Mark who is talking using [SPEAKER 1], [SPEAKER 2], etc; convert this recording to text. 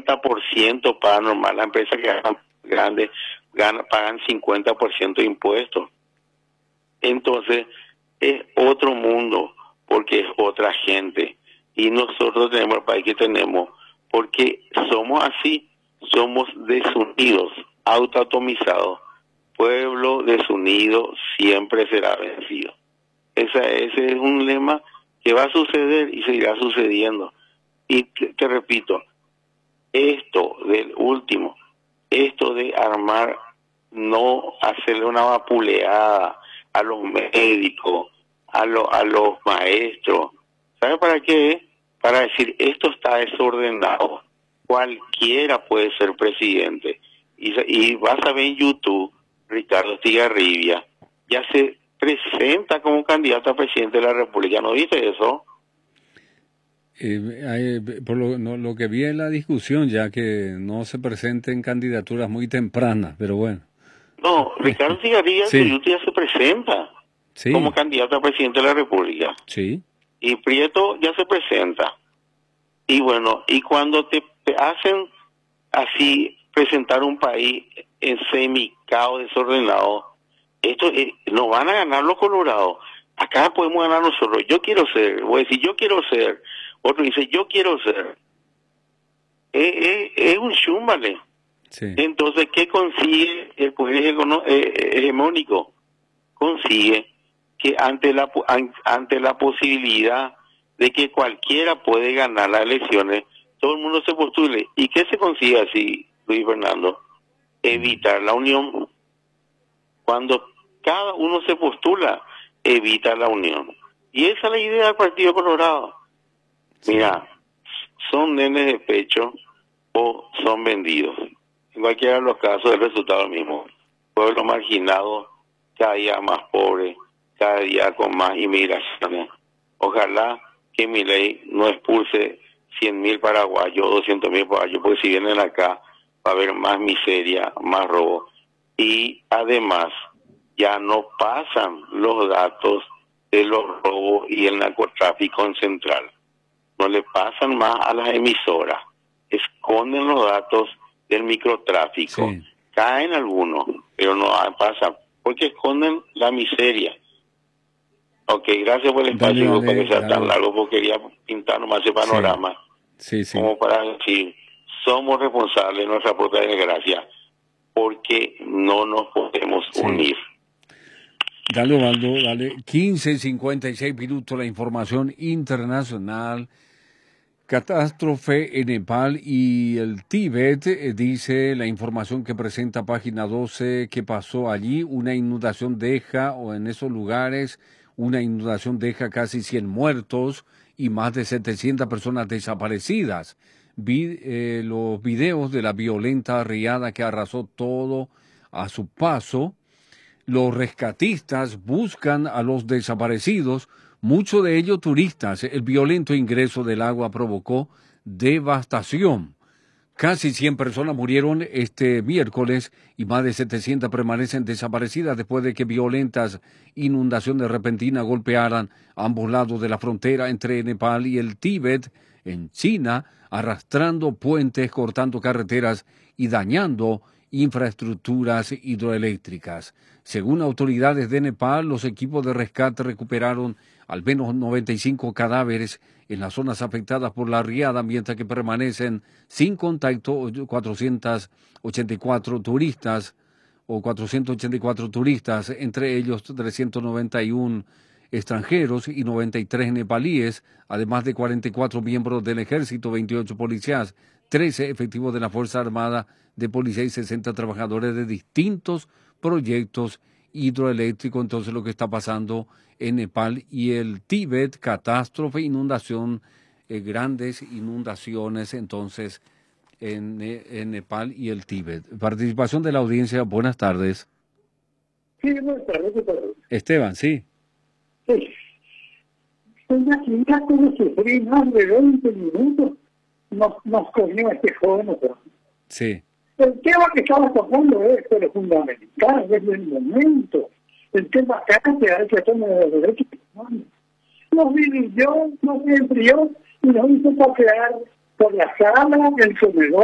[SPEAKER 1] 50% pagan normal. Las empresas que ganan grandes pagan 50% de impuestos. Entonces, es otro mundo, porque es otra gente. Y nosotros tenemos el país que tenemos, porque somos así, somos desunidos, autoatomizados. Pueblo desunido siempre será vencido. Ese es un lema que va a suceder y seguirá sucediendo. Y te repito, esto de armar, no hacerle una vapuleada a los médicos, a los maestros. ¿Sabe para qué? Para decir, esto está desordenado. Cualquiera puede ser presidente. Y vas a ver en YouTube, Ricardo Estigarribia ya se presenta como candidato a presidente de la República. ¿No viste eso?
[SPEAKER 2] Por lo que vi en la discusión, ya que no se presenten candidaturas muy tempranas, pero bueno.
[SPEAKER 1] No, Ricardo Estigarribia
[SPEAKER 2] Sí.
[SPEAKER 1] en YouTube ya se presenta como candidato a presidente de la República.
[SPEAKER 2] Sí.
[SPEAKER 1] Y Prieto ya se presenta. Y bueno, y cuando te hacen así presentar un país en semi-caos, desordenado, esto no van a ganar los colorados. Acá podemos ganar nosotros. Yo quiero ser, voy a decir, yo quiero ser. Otro dice, yo quiero ser. Es un chúmbale.
[SPEAKER 2] Sí.
[SPEAKER 1] Entonces, ¿qué consigue el poder hegemónico? Consigue que ante la posibilidad de que cualquiera puede ganar las elecciones, todo el mundo se postule. ¿Y qué se consigue así, Luis Fernando? Evitar la unión. Cuando cada uno se postula, evita la unión. Y esa es la idea del Partido Colorado. Mira, son nenes de pecho o son vendidos. En cualquiera de los casos, el resultado es el mismo. Pueblo marginado, cada día más pobre, cada día con más inmigraciones. Ojalá que mi ley no expulse 100.000 paraguayos, 200.000 paraguayos, porque si vienen acá va a haber más miseria, más robo. Y además, ya no pasan los datos de los robos y el narcotráfico en Central. No le pasan más a las emisoras. Esconden los datos del microtráfico.
[SPEAKER 2] Sí.
[SPEAKER 1] Caen algunos, pero no pasa, porque esconden la miseria. Ok, gracias por el espacio, para que sea tan largo, porque quería pintar nomás ese panorama.
[SPEAKER 2] Sí.
[SPEAKER 1] Como para decir, somos responsables de nuestra propia desgracia, porque no nos podemos unir.
[SPEAKER 2] Dale, Osvaldo, dale. 15:56 minutos, la información internacional. Catástrofe en Nepal y el Tíbet, dice la información que presenta página 12, que pasó allí. Una inundación deja, o en esos lugares, una inundación deja casi 100 muertos y más de 700 personas desaparecidas. Los videos de la violenta riada que arrasó todo a su paso. Los rescatistas buscan a los desaparecidos, muchos de ellos turistas. El violento ingreso del agua provocó devastación. Casi 100 personas murieron este miércoles y más de 700 permanecen desaparecidas después de que violentas inundaciones repentinas golpearan ambos lados de la frontera entre Nepal y el Tíbet, en China, arrastrando puentes, cortando carreteras y dañando infraestructuras hidroeléctricas. Según autoridades de Nepal, los equipos de rescate recuperaron al menos 95 cadáveres en las zonas afectadas por la riada, mientras que permanecen sin contacto 484 turistas, entre ellos 391 extranjeros y 93 nepalíes, además de 44 miembros del ejército, 28 policías, 13 efectivos de la Fuerza Armada de Policía y 60 trabajadores de distintos proyectos hidroeléctricos. Entonces, lo que está pasando en Nepal y el Tíbet, catástrofe, inundación, grandes inundaciones, entonces, en Nepal y el Tíbet. Participación de la audiencia, buenas tardes.
[SPEAKER 3] Sí, buenas tardes.
[SPEAKER 2] Esteban, sí.
[SPEAKER 3] Sí. Imagina cómo sufrí más de 20 minutos. Nos cogió este joven.
[SPEAKER 2] Sí.
[SPEAKER 3] El tema que estaba tocando es lo fundamental desde el momento. El tema que hay que tomar de los derechos humanos. Nos dividió, nos enfrió y nos hizo pasear por la sala, el comedor.